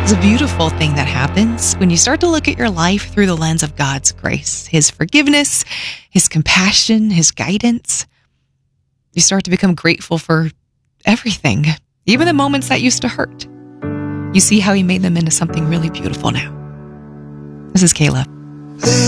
It's a beautiful thing that happens when you start to look at your life through the lens of God's grace, His forgiveness, His compassion, His guidance. You start to become grateful for everything, even the moments that used to hurt. You see how He made them into something really beautiful now. This is Kayla.